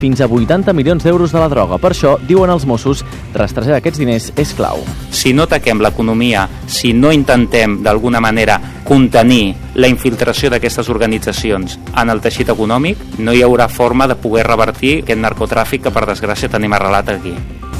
fins a 80 milions d'euros de la droga. Per això, diuen els Mossos, rastrejar aquests diners és clau. Si no ataquem l'economia, si no intentem d'alguna manera contenir la infiltració d'aquestes organitzacions en el teixit econòmic, no hi haurà forma de poder revertir aquest narcotràfic que per desgràcia tenim arrelat aquí.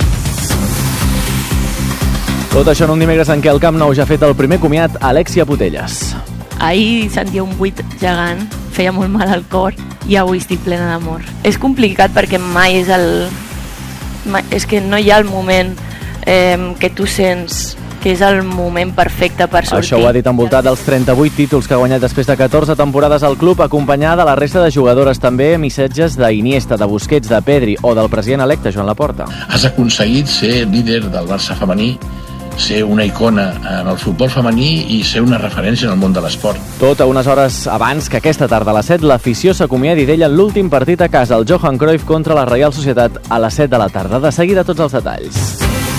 Tot això en un dimecres en què el Camp Nou ja ha fet el primer comiat Alexia Putellas. Ahir sentia un buit gegant, feia molt mal al cor i avui estic plena d'amor. És complicat perquè mai és que no hi ha el moment que tu sents que és el moment perfecte per sortir. Això ho ha dit envoltat dels 38 títols que ha guanyat després de 14 temporades al club, acompanyada de la resta de jugadores també, missatges d'Iniesta, de Busquets, de Pedri o del president electe Joan Laporta. Has aconseguit ser líder del Barça femení, ser una icona en el futbol femení i ser una referència en el món de l'esport. Tot a unes hores abans que aquesta tarda a les 7 l'afició s'acomiadi d'ella en l'últim partit a casa, el Johan Cruyff contra la Reial Societat a les 7 de la tarda. De seguida tots els detalls.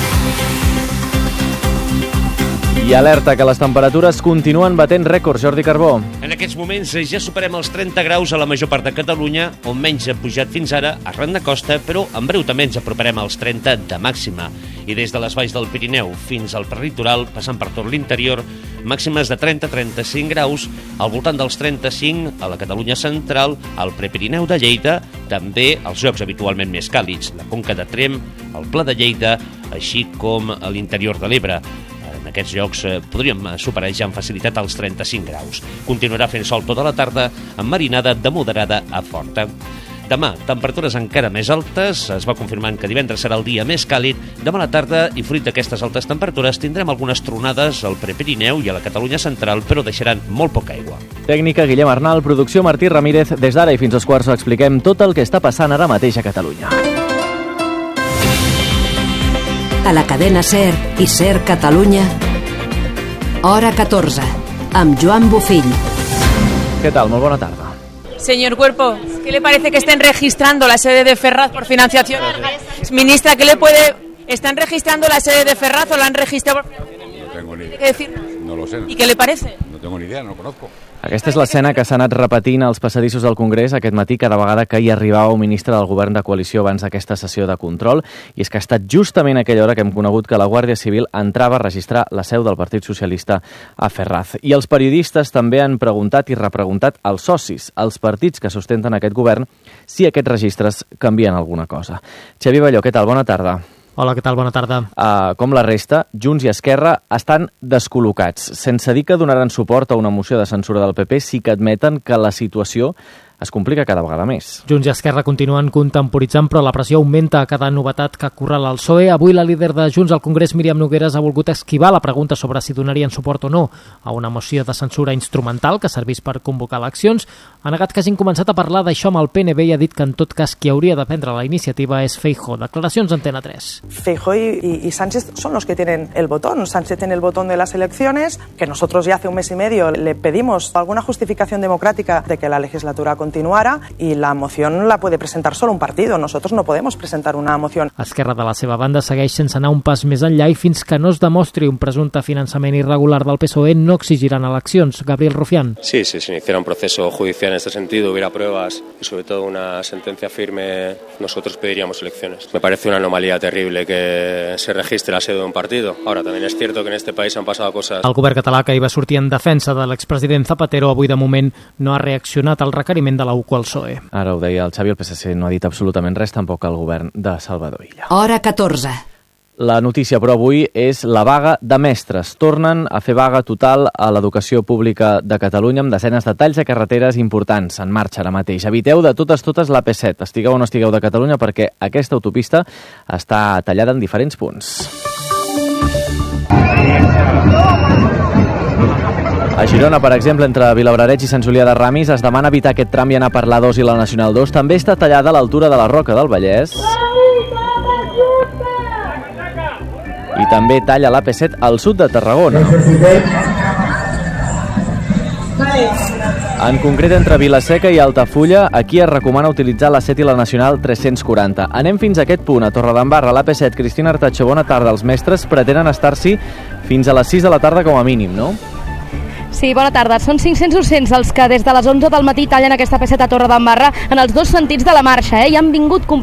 I alerta que les temperatures continuen batent rècords. Jordi Carbó. En aquests moments ja superem els 30 graus a la major part de Catalunya, on menys ha pujat fins ara arran de costa, però en breu també ens aproparem als 30 de màxima. I des de les valls del Pirineu fins al prelitoral, passant per tot l'interior, màximes de 30-35 graus, al voltant dels 35 a la Catalunya central, al Prepirineu de Lleida, també als llocs habitualment més càlids, la Conca de Tremp, el Pla de Lleida, així com a l'interior de l'Ebre. En aquests llocs podríem superar ja amb facilitat els 35 graus. Continuarà fent sol tota la tarda, amb marinada de moderada a forta. Demà, temperatures encara més altes. Es va confirmant que divendres serà el dia més càlid. Demà a la tarda, i fruit d'aquestes altes temperatures, tindrem algunes tronades al Prepirineu i a la Catalunya central, però deixaran molt poca aigua. Tècnica Guillem Arnal, producció Martí Ramírez. Des d'ara i fins als quarts expliquem tot el que està passant ara mateix a Catalunya. A la cadena SER i SER Catalunya, hora 14, amb Joan Bofill. Què tal? Molt bona tarda. Señor Cuerpo, ¿qué le parece que estén registrando la sede de Ferraz por financiación? Ministra, ¿qué le puede...? ¿Están registrando la sede de Ferraz o la han registrado? No tengo ni idea. ¿Qué decir? No lo sé. ¿Y qué le parece? No tengo ni idea, no lo conozco. Aquesta és l'escena que s'ha anat repetint als passadissos del Congrés aquest matí cada vegada que hi arribava un ministre del govern de coalició abans d'aquesta sessió de control, i és que ha estat justament aquella hora que hem conegut que la Guàrdia Civil entrava a registrar la seu del Partit Socialista a Ferraz. I els periodistes també han preguntat i repreguntat als socis, als partits que sustenten aquest govern, si aquests registres canvien alguna cosa. Xavier Balló, què tal? Bona tarda. Hola, què tal? Bona tarda. Com la resta, Junts i Esquerra estan descol·locats. Sense dir que donaran suport a una moció de censura del PP, sí que admeten que la situació es complica cada vegada més. Junts i Esquerra continuen contemporitzant, però la pressió augmenta a cada novetat que correla el PSOE. Avui la líder de Junts al Congrés, Míriam Nogueras, ha volgut esquivar la pregunta sobre si donarien suport o no a una moció de censura instrumental que servís per convocar eleccions. Ha negat que hagin començat a parlar d'això amb el PNB i ha dit que en tot cas qui hauria de prendre la iniciativa és Feijóo. Declaracions Antena 3. Feijóo y Sánchez son los que tienen el botón. Sánchez tiene el botón de las elecciones, que nosotros ya hace un mes y medio le pedimos alguna justificación democrática de que la legislatura continuara, y la moción la puede presentar solo un partido. Nosotros no podemos presentar una moción. Esquerra, de la seva banda, segueix sense anar un pas més enllà i fins que no es demostri un presumpte finançament irregular del PSOE no exigiran eleccions. Gabriel Rufián. Sí, si se iniciara un proceso judicial en este sentido, hubiera pruebas y sobre todo una sentencia firme, nosotros pediríamos elecciones. Me parece una anomalía terrible que se registre la sede de un partido. Ahora, también es cierto que en este país han pasado cosas... El govern català, que hi va sortir en defensa de l'expresident Zapatero, avui de moment no ha reaccionat al requeriment de la UCO al PSOE. Ara ho deia el Xavi, el PSC no ha dit absolutament res, tampoc el govern de Salvador Illa. Hora 14. La notícia, però, avui és la vaga de mestres. Tornen a fer vaga total a l'educació pública de Catalunya amb desenes de talls de carreteres importants en marxa ara mateix. Eviteu de totes l'AP7, estigueu o no estigueu de Catalunya, perquè aquesta autopista està tallada en diferents punts. A Girona, per exemple, entre Vilabrareig i Sant Julià de Ramis, es demana evitar aquest tram i anar per l'A2 i la Nacional 2. També està tallada a l'altura de la Roca del Vallès. I també talla l'AP7 al sud de Tarragona. En concret, entre Vilaseca i Altafulla, aquí es recomana utilitzar la 7 i la Nacional 340. Anem fins a aquest punt, a Torredembarra, l'AP7. Cristina Artacho, bona tarda. Els mestres pretenen estar-s'hi fins a les 6 de la tarda com a mínim, no? Sí, bona tarda. Són 500 docents els que des de les 11 del matí tallen aquesta P7 a Torredembarra en els dos sentits de la marxa, i han vingut